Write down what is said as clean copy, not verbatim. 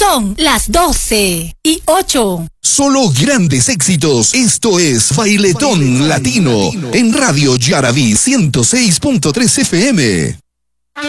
Son las 12:08. Solo grandes éxitos. Esto es Bailetón Latino en Radio Yaraví 106.3 FM.